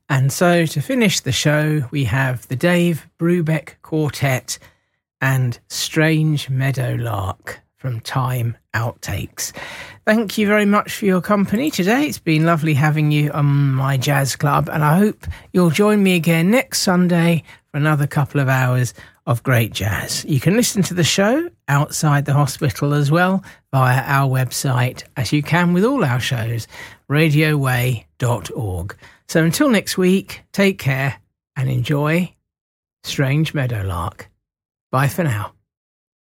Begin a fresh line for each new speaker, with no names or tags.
And so to finish the show, we have the Dave Brubeck Quartet and Strange Meadowlark from Time Outtakes. Thank you very much for your company today. It's been lovely having you on my jazz club, and I hope you'll join me again next Sunday for another couple of hours of great jazz. You can listen to the show outside the hospital as well via our website, as you can with all our shows, radioway.org. So until next week, take care and enjoy Strange Meadowlark. Bye for now.